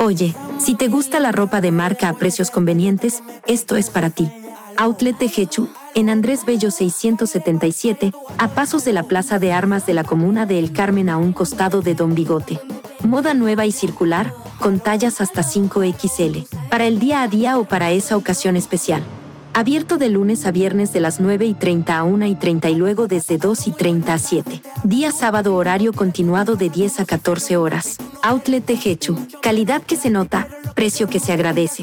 Oye, si te gusta la ropa de marca a precios convenientes, esto es para ti. Outlet Tejechu, en Andrés Bello 677, a pasos de la Plaza de Armas de la Comuna de El Carmen a un costado de Don Bigote. Moda nueva y circular, con tallas hasta 5XL, para el día a día o para esa ocasión especial. Abierto de lunes a viernes de las 9:30 a 1:30 y luego desde 2:30 a 7. Día sábado horario continuado de 10 a 14 horas. Outlet Tejechu, calidad que se nota, precio que se agradece.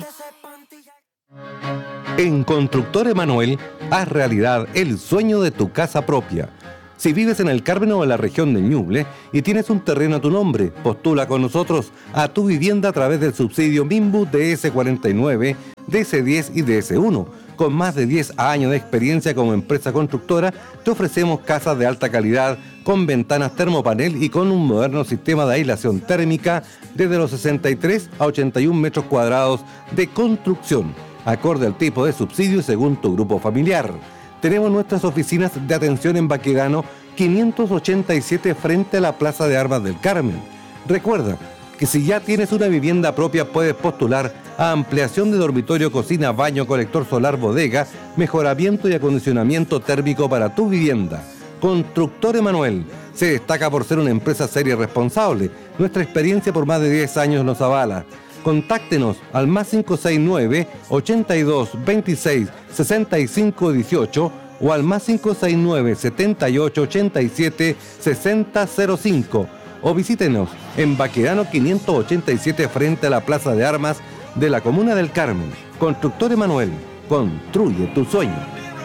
En Constructor Emanuel, haz realidad el sueño de tu casa propia. Si vives en El Carmen o en la región de Ñuble y tienes un terreno a tu nombre, postula con nosotros a tu vivienda a través del subsidio MIMBU DS49, DS10 y DS1. Con más de 10 años de experiencia como empresa constructora, te ofrecemos casas de alta calidad, con ventanas termopanel y con un moderno sistema de aislación térmica desde los 63 a 81 metros cuadrados de construcción, acorde al tipo de subsidio según tu grupo familiar. Tenemos nuestras oficinas de atención en Baquedano 587 frente a la Plaza de Armas del Carmen. Recuerda que si ya tienes una vivienda propia puedes postular a ampliación de dormitorio, cocina, baño, colector solar, bodega, mejoramiento y acondicionamiento térmico para tu vivienda. Constructor Emanuel se destaca por ser una empresa seria y responsable. Nuestra experiencia por más de 10 años nos avala. Contáctenos al más 569 82 26 65 18 o al más 569 78 87 60 05 o visítenos en Baquedano 587 frente a la Plaza de Armas de la Comuna del Carmen. Constructor Emanuel, construye tu sueño.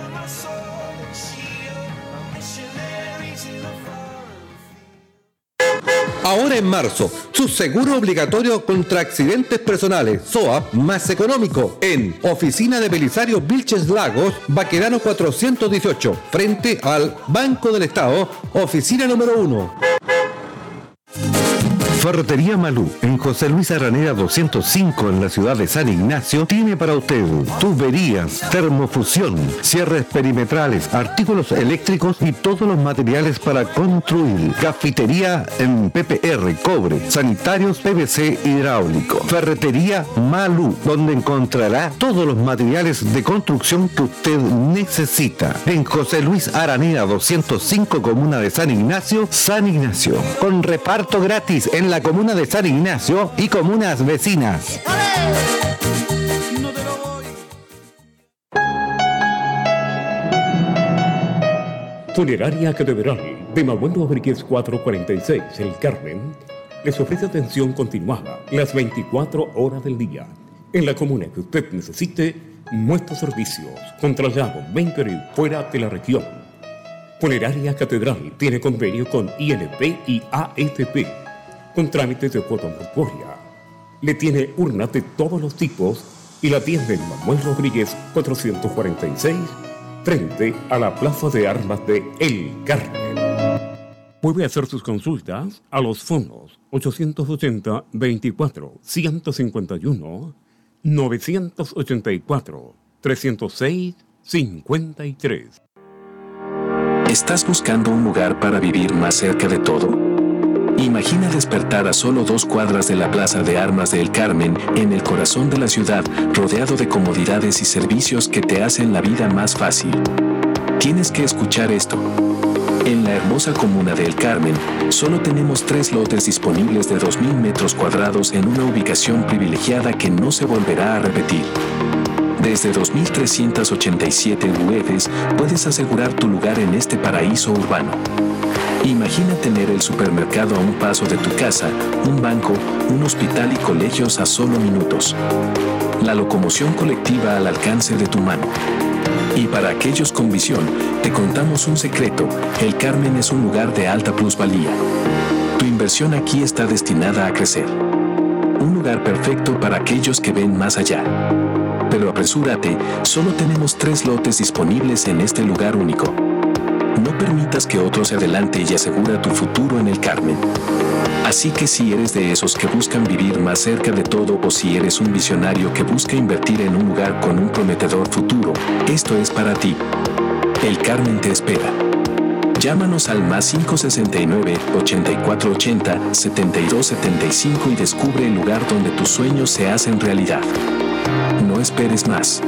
Ahora en marzo, su seguro obligatorio contra accidentes personales, SOAP, más económico, en Oficina de Belisario Vilches Lagos, Baquedano 418, frente al Banco del Estado, oficina número 1. Ferretería Malú, en José Luis Araneda 205 en la ciudad de San Ignacio, tiene para usted tuberías, termofusión, cierres perimetrales, artículos eléctricos y todos los materiales para construir. Cafetería en PPR, cobre, sanitarios, PVC hidráulico. Ferretería Malú, donde encontrará todos los materiales de construcción que usted necesita. En José Luis Araneda 205, comuna de San Ignacio, con reparto gratis en la comuna de San Ignacio y comunas vecinas. Funeraria Catedral de Manuel Rodríguez 446, El Carmen, les ofrece atención continuada las 24 horas del día. En la comuna que usted necesite, nuestros servicios con traslado dentro y fuera de la región. Funeraria Catedral tiene convenio con INP y AFP, con trámites de cuota mortuoria. Le tiene urnas de todos los tipos y la atiende en Manuel Rodríguez 446, frente a la Plaza de Armas de El Carmen. Puede hacer sus consultas a los fondos 880 24 151 984 306 53. ¿Estás buscando un lugar para vivir más cerca de todo? Imagina despertar a solo 2 cuadras de la Plaza de Armas de El Carmen, en el corazón de la ciudad, rodeado de comodidades y servicios que te hacen la vida más fácil. Tienes que escuchar esto. En la hermosa comuna de El Carmen, solo tenemos 3 lotes disponibles de 2.000 metros cuadrados en una ubicación privilegiada que no se volverá a repetir. Desde 2.387 UFs puedes asegurar tu lugar en este paraíso urbano. Imagina tener el supermercado a un paso de tu casa, un banco, un hospital y colegios a solo minutos. La locomoción colectiva al alcance de tu mano. Y para aquellos con visión, te contamos un secreto: El Carmen es un lugar de alta plusvalía. Tu inversión aquí está destinada a crecer. Un lugar perfecto para aquellos que ven más allá. Pero apresúrate, solo tenemos 3 lotes disponibles en este lugar único. No permitas que otro se adelante y asegura tu futuro en El Carmen. Así que si eres de esos que buscan vivir más cerca de todo, o si eres un visionario que busca invertir en un lugar con un prometedor futuro, esto es para ti. El Carmen te espera. Llámanos al más 569-8480-7275 y descubre el lugar donde tus sueños se hacen realidad. No esperes más.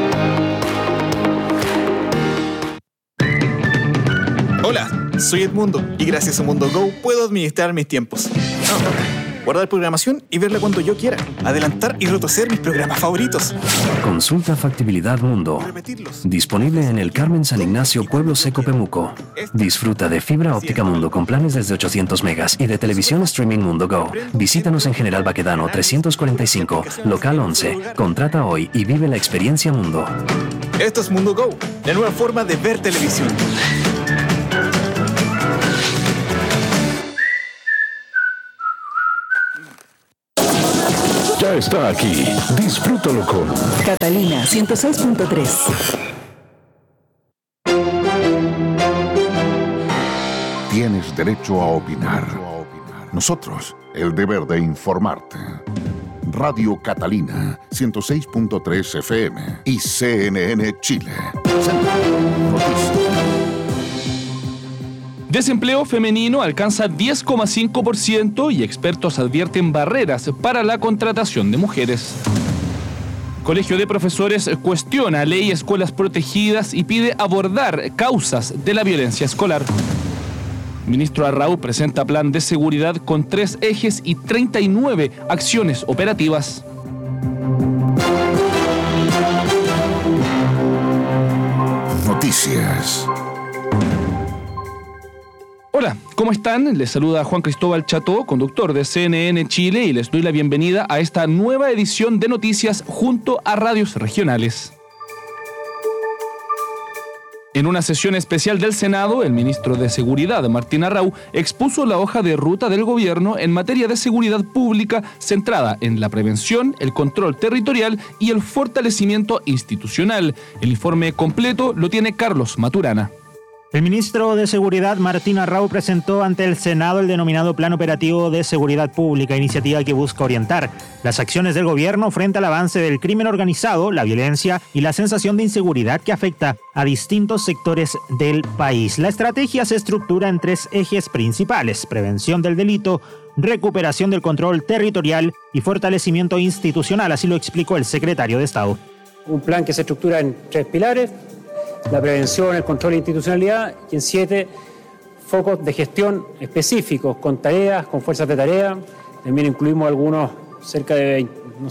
Hola, soy Edmundo y gracias a Mundo Go puedo administrar mis tiempos. Guardar programación y verla cuando yo quiera. Adelantar y retroceder mis programas favoritos. Consulta Factibilidad Mundo. Disponible en el Carmen San Ignacio, Pueblo Seco, Pemuco. Disfruta de fibra óptica Mundo con planes desde 800 megas y de televisión streaming Mundo Go. Visítanos en General Baquedano 345, local 11. Contrata hoy y vive la experiencia Mundo. Esto es Mundo Go, la nueva forma de ver televisión. Ya está aquí. Disfrútalo con Catalina 106.3. Tienes derecho a opinar. Nosotros, el deber de informarte. Radio Catalina 106.3 FM y CNN Chile. Noticias. Desempleo femenino alcanza 10,5% y expertos advierten barreras para la contratación de mujeres. Colegio de Profesores cuestiona ley escuelas protegidas y pide abordar causas de la violencia escolar. Ministro Arrau presenta plan de seguridad con 3 ejes y 39 acciones operativas. Noticias. Hola, ¿cómo están? Les saluda Juan Cristóbal Cható, conductor de CNN Chile, y les doy la bienvenida a esta nueva edición de noticias junto a radios regionales. En una sesión especial del Senado, el ministro de Seguridad, Martín Arrau, expuso la hoja de ruta del gobierno en materia de seguridad pública centrada en la prevención, el control territorial y el fortalecimiento institucional. El informe completo lo tiene Carlos Maturana. El ministro de Seguridad, Martín Arrau, presentó ante el Senado el denominado Plan Operativo de Seguridad Pública, iniciativa que busca orientar las acciones del gobierno frente al avance del crimen organizado, la violencia y la sensación de inseguridad que afecta a distintos sectores del país. La estrategia se estructura en 3 ejes principales: prevención del delito, recuperación del control territorial y fortalecimiento institucional, así lo explicó el secretario de Estado. Un plan que se estructura en 3 pilares: la prevención, el control e institucionalidad, y en 7 focos de gestión específicos, con tareas, con fuerzas de tarea. También incluimos algunos, cerca de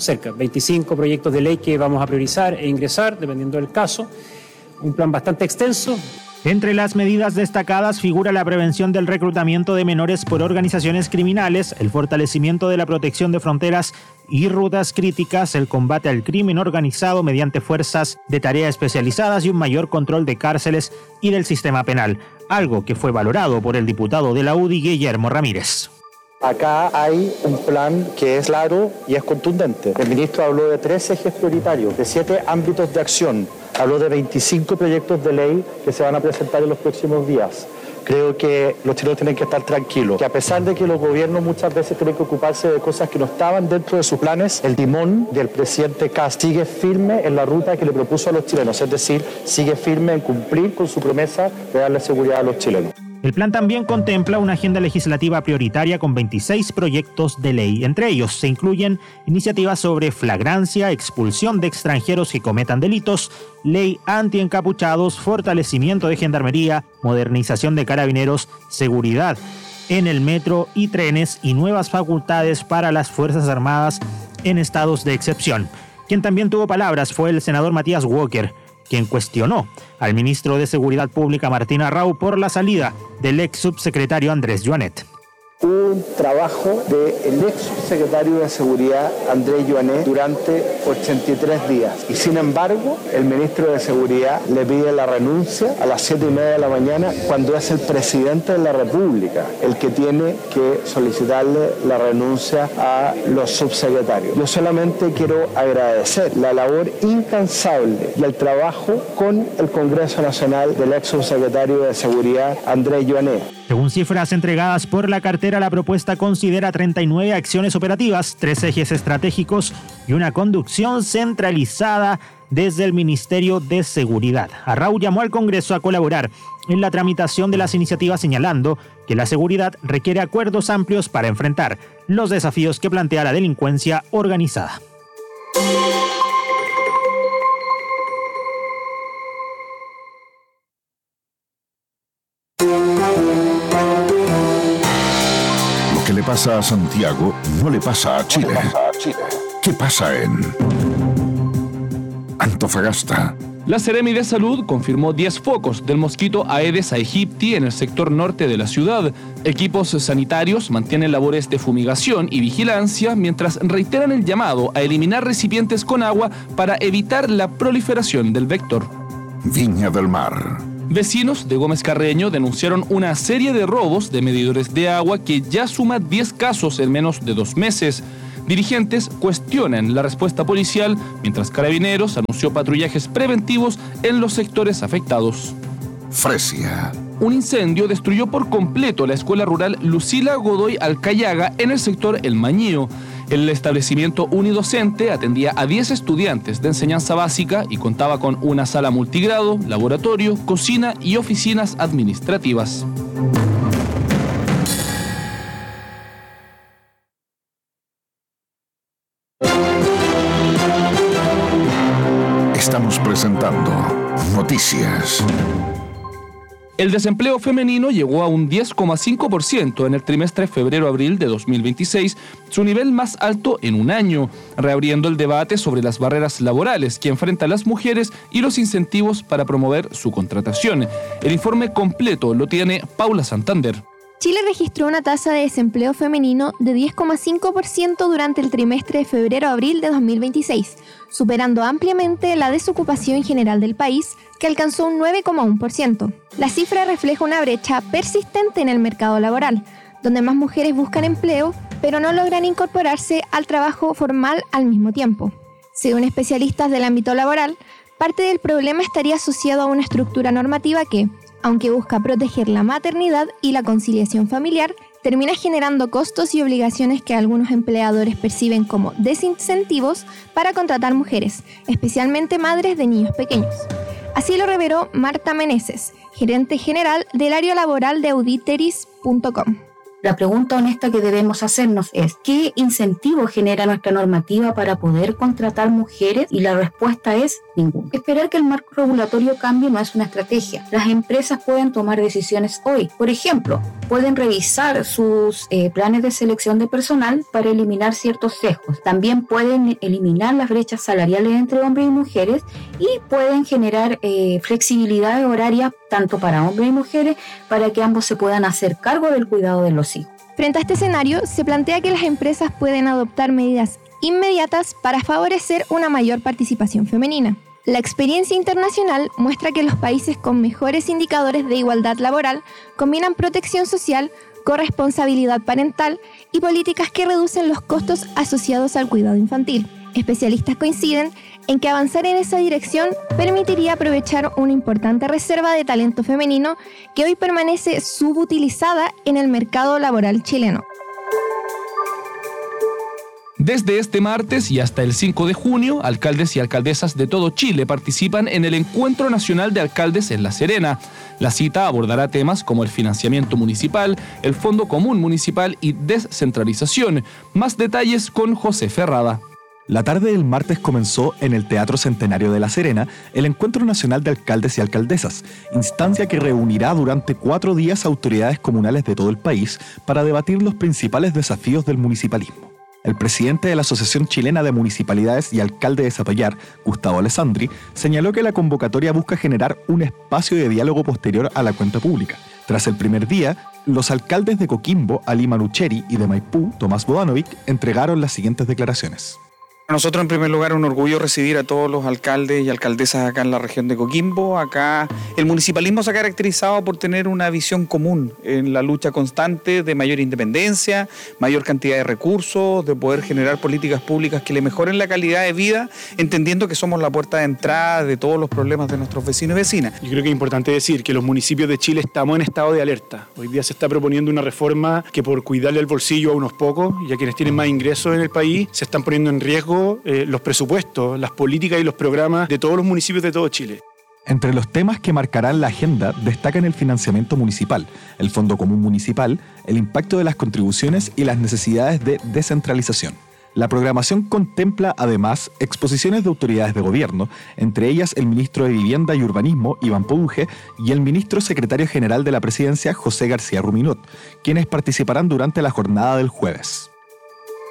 25 proyectos de ley que vamos a priorizar e ingresar, dependiendo del caso. Un plan bastante extenso. Entre las medidas destacadas figura la prevención del reclutamiento de menores por organizaciones criminales, el fortalecimiento de la protección de fronteras y rutas críticas, el combate al crimen organizado mediante fuerzas de tarea especializadas y un mayor control de cárceles y del sistema penal, algo que fue valorado por el diputado de la UDI, Guillermo Ramírez. Acá hay un plan que es claro y es contundente. El ministro habló de 3 ejes prioritarios, de 7 ámbitos de acción. Habló de 25 proyectos de ley que se van a presentar en los próximos días. Creo que los chilenos tienen que estar tranquilos, que a pesar de que los gobiernos muchas veces tienen que ocuparse de cosas que no estaban dentro de sus planes, el timón del presidente Kast sigue firme en la ruta que le propuso a los chilenos, es decir, sigue firme en cumplir con su promesa de darle seguridad a los chilenos. El plan también contempla una agenda legislativa prioritaria con 26 proyectos de ley. Entre ellos se incluyen iniciativas sobre flagrancia, expulsión de extranjeros que cometan delitos, ley anti-encapuchados, fortalecimiento de gendarmería, modernización de carabineros, seguridad en el metro y trenes y nuevas facultades para las Fuerzas Armadas en estados de excepción. Quien también tuvo palabras fue el senador Matías Walker, quien cuestionó al ministro de Seguridad Pública Martín Arrau por la salida del ex subsecretario Andrés Joanet. Un trabajo del ex subsecretario de Seguridad Andrés Joanet durante 83 días. Y sin embargo, el ministro de Seguridad le pide la renuncia a las 7:30 de la mañana cuando es el presidente de la República el que tiene que solicitarle la renuncia a los subsecretarios. Yo solamente quiero agradecer la labor incansable y el trabajo con el Congreso Nacional del ex subsecretario de Seguridad Andrés Joanet. Según cifras entregadas por la cartera, la propuesta considera 39 acciones operativas, 3 ejes estratégicos y una conducción centralizada desde el Ministerio de Seguridad. Arrau llamó al Congreso a colaborar en la tramitación de las iniciativas, señalando que la seguridad requiere acuerdos amplios para enfrentar los desafíos que plantea la delincuencia organizada. Lo que le pasa a Santiago no le pasa a Chile. ¿Qué pasa en Antofagasta? La Seremi de Salud confirmó 10 focos del mosquito Aedes aegypti en el sector norte de la ciudad. Equipos sanitarios mantienen labores de fumigación y vigilancia mientras reiteran el llamado a eliminar recipientes con agua para evitar la proliferación del vector. Viña del Mar. Vecinos de Gómez Carreño denunciaron una serie de robos de medidores de agua que ya suma 10 casos en menos de 2 meses. Dirigentes cuestionan la respuesta policial, mientras Carabineros anunció patrullajes preventivos en los sectores afectados. Fresia. Un incendio destruyó por completo la escuela rural Lucila Godoy Alcayaga en el sector El Mañío. El establecimiento unidocente atendía a 10 estudiantes de enseñanza básica y contaba con una sala multigrado, laboratorio, cocina y oficinas administrativas. Estamos presentando Noticias. El desempleo femenino llegó a un 10,5% en el trimestre febrero-abril de 2026, su nivel más alto en un año, reabriendo el debate sobre las barreras laborales que enfrentan las mujeres y los incentivos para promover su contratación. El informe completo lo tiene Paula Santander. Chile registró una tasa de desempleo femenino de 10,5% durante el trimestre de febrero-abril de 2026, superando ampliamente la desocupación general del país, que alcanzó un 9,1%. La cifra refleja una brecha persistente en el mercado laboral, donde más mujeres buscan empleo, pero no logran incorporarse al trabajo formal al mismo tiempo. Según especialistas del ámbito laboral, parte del problema estaría asociado a una estructura normativa que, aunque busca proteger la maternidad y la conciliación familiar, termina generando costos y obligaciones que algunos empleadores perciben como desincentivos para contratar mujeres, especialmente madres de niños pequeños. Así lo reveló Marta Meneses, gerente general del área laboral de auditeris.com. La pregunta honesta que debemos hacernos es, ¿qué incentivo genera nuestra normativa para poder contratar mujeres? Y la respuesta es ninguno. Esperar que el marco regulatorio cambie no es una estrategia. Las empresas pueden tomar decisiones hoy. Por ejemplo, pueden revisar sus planes de selección de personal para eliminar ciertos sesgos. También pueden eliminar las brechas salariales entre hombres y mujeres y pueden generar flexibilidad horaria tanto para hombres y mujeres para que ambos se puedan hacer cargo del cuidado de los hijos. Frente a este escenario, se plantea que las empresas pueden adoptar medidas inmediatas para favorecer una mayor participación femenina. La experiencia internacional muestra que los países con mejores indicadores de igualdad laboral combinan protección social, corresponsabilidad parental y políticas que reducen los costos asociados al cuidado infantil. Especialistas coinciden en que avanzar en esa dirección permitiría aprovechar una importante reserva de talento femenino que hoy permanece subutilizada en el mercado laboral chileno. Desde este martes y hasta el 5 de junio, alcaldes y alcaldesas de todo Chile participan en el Encuentro Nacional de Alcaldes en La Serena. La cita abordará temas como el financiamiento municipal, el Fondo Común Municipal y descentralización. Más detalles con José Ferrada. La tarde del martes comenzó en el Teatro Centenario de La Serena el Encuentro Nacional de Alcaldes y Alcaldesas, instancia que reunirá durante 4 días a autoridades comunales de todo el país para debatir los principales desafíos del municipalismo. El presidente de la Asociación Chilena de Municipalidades y alcalde de Zapallar, Gustavo Alessandri, señaló que la convocatoria busca generar un espacio de diálogo posterior a la cuenta pública. Tras el primer día, los alcaldes de Coquimbo, Ali Manucheri, y de Maipú, Tomás Bodanovic, entregaron las siguientes declaraciones. Para nosotros, en primer lugar, un orgullo recibir a todos los alcaldes y alcaldesas acá en la región de Coquimbo. Acá el municipalismo se ha caracterizado por tener una visión común en la lucha constante de mayor independencia, mayor cantidad de recursos, de poder generar políticas públicas que le mejoren la calidad de vida, entendiendo que somos la puerta de entrada de todos los problemas de nuestros vecinos y vecinas. Yo creo que es importante decir que los municipios de Chile estamos en estado de alerta. Hoy día se está proponiendo una reforma que, por cuidarle el bolsillo a unos pocos y a quienes tienen más ingresos en el país, se están poniendo en riesgo los presupuestos, las políticas y los programas de todos los municipios de todo Chile. Entre los temas que marcarán la agenda destacan el financiamiento municipal, el Fondo Común Municipal, el impacto de las contribuciones y las necesidades de descentralización. La programación contempla además exposiciones de autoridades de gobierno, entre ellas el ministro de Vivienda y Urbanismo, Iván Poduje, y el ministro secretario general de la Presidencia, José García Ruminot, quienes participarán durante la jornada del jueves.